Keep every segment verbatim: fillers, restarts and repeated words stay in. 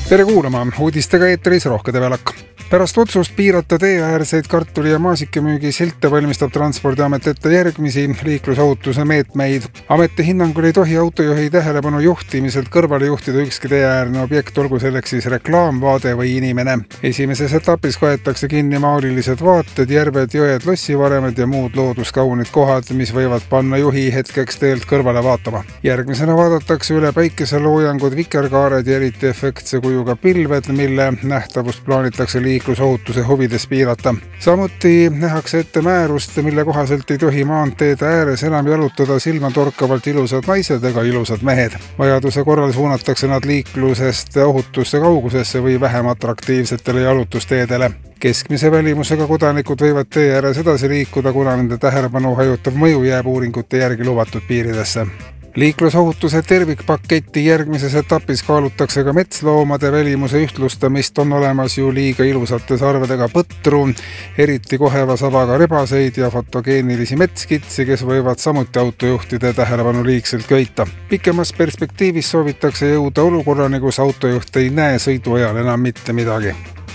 Tere kuulama, uudistega eetris Rohke Develak. Pärast otsust piirata teeäärseid kartuli- ja maasikemüügi silte valmistab Transpordiamet ette järgmisi liiklusohutuse meetmeid. Ameti hinnangul ei tohi autojuhi tähelepanu juhtimiselt kõrvale juhtida ükski teeäärne objekt, olgu selleks siis reklaamvaade või inimene. Esimeses etapis kaetakse kinni maalilised vaated, järved, jõed, lossivaremed ja muud looduskaunid kohad, mis võivad panna juhi hetkeks teelt kõrvale vaatama. Järgmisena vaadatakse üle päikeseloojangud, vikerkaared ja eriti efektse kujuga pilved, mille nähtavust plaanitakse liiklusohutuse liiklusohutuse huvides piirata. Samuti nähakse ette määrust, mille kohaselt ei tohi maanteede ääres enam jalutada silmatorkavalt ilusad naised ega ilusad mehed. Vajaduse korral suunatakse nad liiklusest ohutusse kaugusesse või vähem atraktiivsetele jalutusteedele. Keskmise välimusega kodanikud võivad tee ääres edasi liikuda, kuna nende tähelepanu hajutav mõju jääb uuringute järgi lubatud piiridesse. Liiklusohutuse tervikpaketti järgmises etapis kaalutakse ka metsloomade välimuse ühtlustamist, on olemas ju liiga ilusate sarvedega põtru, eriti koheva savaga rebaseid ja fotogeenilisi metskitsi, kes võivad samuti autojuhtide tähelepanu liigselt köita. Pikemas perspektiivis soovitakse jõuda olukorrani, kus autojuht ei näe sõidu ajal enam mitte midagi.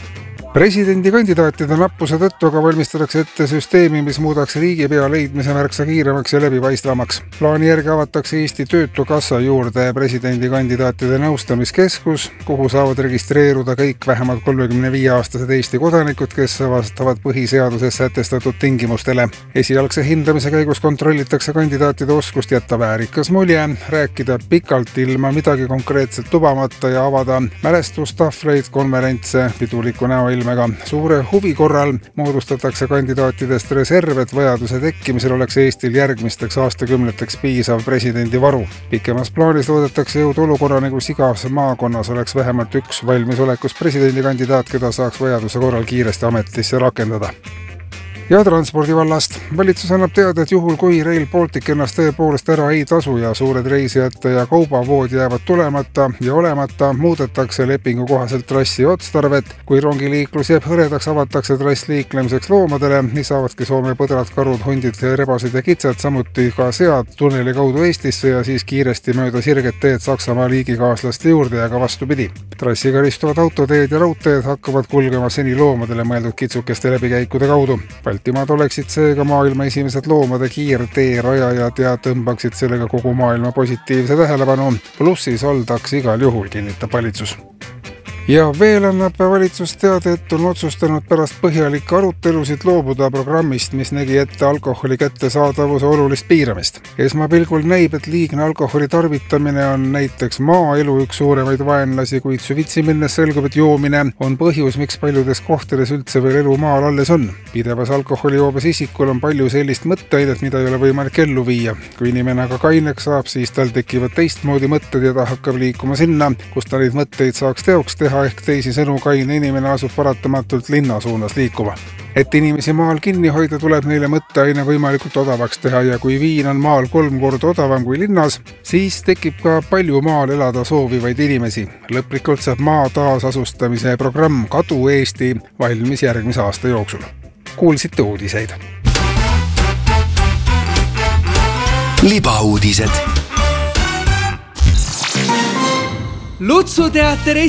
Presidendikandidaatide nappuse tõttu aga valmistatakse ette süsteemi, mis muudaks riigipea leidmise märksa kiiremaks ja läbipaistvamaks. Plaani järgi avatakse Eesti Töötukassa juurde presidendikandidaatide nõustamiskeskus, kuhu saavad registreeruda kõik vähemalt kolmekümne viie aastased Eesti kodanikud, kes vastavad põhiseaduses sätestatud tingimustele. Esialgse hindamise käigus kontrollitakse kandidaatide oskust jätta väärikas mulje, rääkida pikalt ilma midagi konkreetselt lubamata ja avada mälestustahvleid, konverentse, piduliku näo Ilmega. Suure huvi korral moodustatakse kandidaatidest reserv, et vajaduse tekkimisel oleks Eestil järgmisteks aastakümneteks piisav presidendivaru. Pikemas plaanis loodetakse jõuda olukorrani, kus igas maakonnas oleks vähemalt üks valmisolekus presidendikandidaat, keda saaks vajaduse korral kiiresti ametisse rakendada. Ja transpordi vallast. Valitsus annab teada, et juhul kui Rail Baltic ennast tõepoolest ära ei tasu ja suured reisijate ja kaubavood jäävad tulemata ja olemata, muudetakse lepingu kohaselt trassi otstarvet. Kui rongiliiklus jääb hõredaks, avatakse trass liiklemiseks loomadele, nii saavadki Soome põdrad, karud, hundid, rebasid ja kitsed, samuti ka sead tunneli kaudu Eestisse ja siis kiiresti mööda sirget teed Saksamaa liigikaaslaste juurde ja ka vastupidi. Trassiga ristuvad autoteed ja raudteed hakkavad kulgema seni loomadele mõeldud kitsukeste läbikäikude kaudu. Baltimaad oleksid seega maailma esimesed loomade kiirtee rajajad ja tõmbaksid sellega kogu maailma positiivse tähelepanu. Plussis oldaks igal juhul, kinnitab valitsus. Ja veel annab valitsus teada, et on otsustanud pärast põhjalikke arutelusid loobuda programmist, mis nägi ette alkoholi kättesaadavuse olulist piiramist. Esmapilgul näib, et liigne alkoholi tarvitamine on näiteks maaelu üks suuremaid vaenlasi, kuid süvitsi minnes selgub, et joomine on põhjus, miks paljudes kohtades üldse veel elu maal alles on. Pidevas alkoholijoobes isikul on palju sellist mõtteainet, mida ei ole võimalik ellu viia. Kui inimene aga kaineks saab, siis tal tekivad teistmoodi mõtted ja ta hakkab liikuma sinna, kus ta neid mõtteid saaks teoks teha, ehk teisi sõnu kaine inimene asub paratamatult linna suunas liikuma. Et inimesi maal kinni hoida, tuleb neile mõtteaine võimalikult odavaks teha ja kui viin on maal kolm korda odavam kui linnas, siis tekib ka palju maal elada soovivaid inimesi. Lõplikult saab maa taasasustamise programm Kadu Eesti valmis järgmise aasta jooksul. Kuulsite uudiseid. Libauudised. Lutsu teater